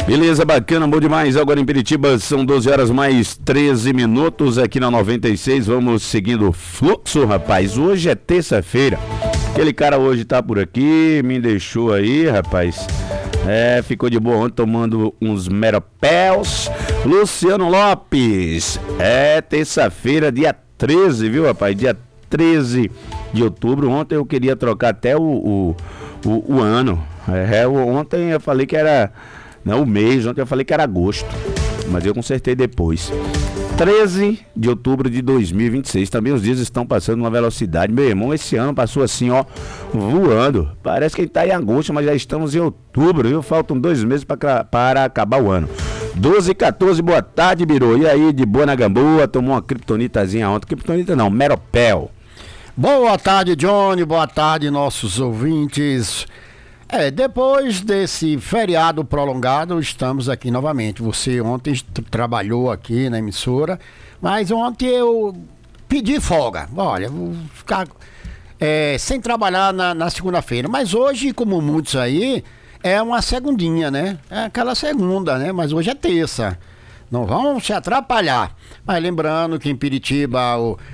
Beleza, bacana, bom demais. Agora em Piritiba são 12 horas mais 13 minutos aqui na 96. Vamos seguindo o fluxo, rapaz. Hoje é terça-feira. Aquele cara hoje tá por aqui, me deixou aí, rapaz. Ficou de boa ontem tomando uns meropéus. Luciano Lopes. Terça-feira, dia 13, viu, rapaz? Dia 13 de outubro. Ontem eu queria trocar até o ano. Ontem eu falei que era... Não, o mês, ontem eu falei que era agosto, mas eu consertei depois. 13 de outubro de 2026, também os dias estão passando numa velocidade. Meu irmão, esse ano passou assim, ó, voando. Parece que ele tá em agosto, mas já estamos em outubro, viu? Faltam 2 meses para acabar o ano. 12h14, boa tarde, Birô. E aí, de boa na Gamboa, tomou uma criptonitazinha ontem. Criptonita não, meropel. Boa tarde, Johnny, boa tarde, nossos ouvintes. Depois desse feriado prolongado, estamos aqui novamente. Você ontem trabalhou aqui na emissora, mas ontem eu pedi folga. Olha, vou ficar sem trabalhar na segunda-feira. Mas hoje, como muitos aí, é uma segundinha, né? É aquela segunda, né? Mas hoje é terça. Não vão se atrapalhar. Mas lembrando que em Piritiba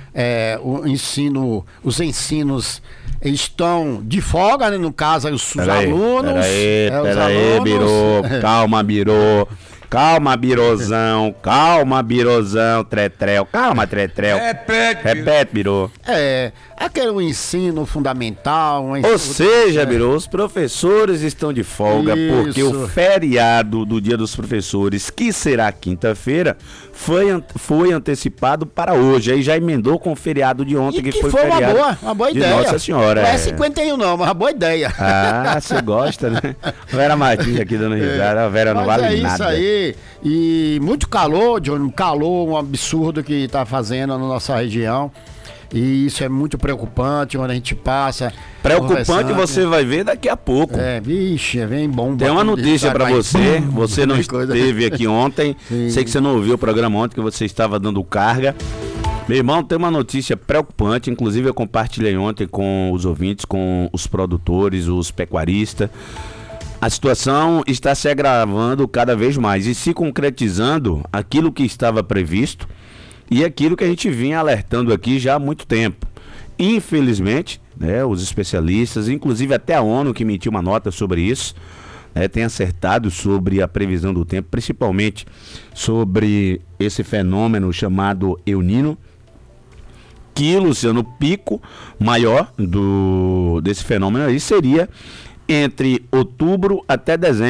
os ensinos estão de folga, né? No caso, os alunos. Peraí, Birô. Calma, Birô. Calma, Birozão. Calma, Birozão. Tretrel. Calma, Tretrel. Repete, Birô. Aquele ensino fundamental. Ou seja, Birô, os professores estão de folga. Isso. Porque o feriado do Dia dos Professores, que será quinta-feira, foi antecipado para hoje. Aí já emendou com o feriado de ontem, que foi feriado uma boa ideia. Nossa Senhora. Não é 51 não, mas uma boa ideia. Ah, você gosta, né? Vera Martins aqui dando risada. A Vera não vale nada. Isso aí. E muito calor, Johnny, calor, um absurdo que está fazendo na nossa região. E isso é muito preocupante quando a gente passa. Preocupante você vai ver daqui a pouco. Vixe, vem bom. Tem uma notícia pra você. Você não esteve aqui ontem. Sim. Sei que você não ouviu o programa ontem, que você estava dando carga. Meu irmão, tem uma notícia preocupante. Inclusive eu compartilhei ontem com os ouvintes, com os produtores, os pecuaristas. A situação está se agravando cada vez mais e se concretizando aquilo que estava previsto e aquilo que a gente vinha alertando aqui já há muito tempo. Infelizmente, os especialistas, inclusive até a ONU, que emitiu uma nota sobre isso, tem acertado sobre a previsão do tempo, principalmente sobre esse fenômeno chamado El Niño, que, Luciano, o pico maior desse fenômeno aí seria entre outubro até dezembro.